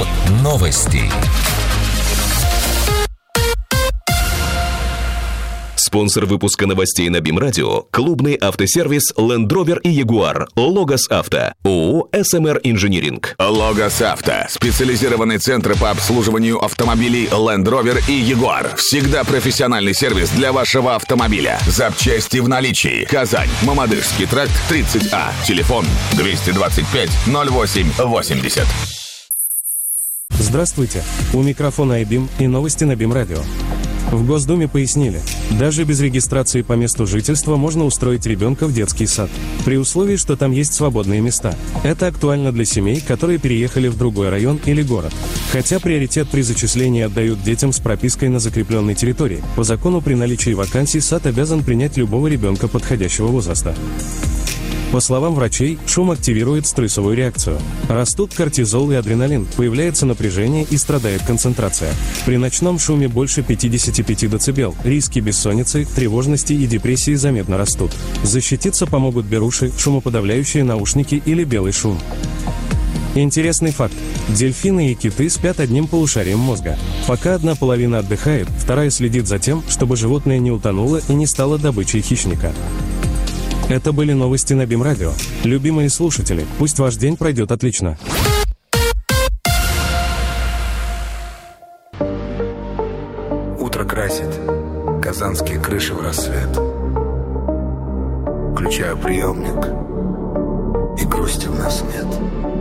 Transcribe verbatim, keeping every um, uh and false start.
новости. Спонсор выпуска новостей на БИМ-радио – клубный автосервис Land Rover и Jaguar. Логос Авто. ООО эс эм эр Инжиниринг. Логос Авто. Специализированный центр по обслуживанию автомобилей Land Rover и Jaguar. Всегда профессиональный сервис для вашего автомобиля. Запчасти в наличии. Казань. Мамадышский тракт, тридцать А. Телефон двести двадцать пять ноль восемь восемьдесят. Здравствуйте. У микрофона iBIM и новости на БИМ-радио. В Госдуме пояснили, даже без регистрации по месту жительства можно устроить ребенка в детский сад, при условии, что там есть свободные места. Это актуально для семей, которые переехали в другой район или город. Хотя приоритет при зачислении отдают детям с пропиской на закрепленной территории. По закону при наличии вакансий сад обязан принять любого ребенка подходящего возраста. По словам врачей, шум активирует стрессовую реакцию. Растут кортизол и адреналин, появляется напряжение и страдает концентрация. При ночном шуме больше пятьдесят пять децибел. Риски бессонницы, тревожности и депрессии заметно растут. Защититься помогут беруши, шумоподавляющие наушники или белый шум. Интересный факт. Дельфины и киты спят одним полушарием мозга. Пока одна половина отдыхает, вторая следит за тем, чтобы животное не утонуло и не стало добычей хищника. Это были новости на БИМ-радио. Любимые слушатели, пусть ваш день пройдет отлично. Утро красит казанские крыши в рассвет. Включаю приемник, и грусти у нас нет.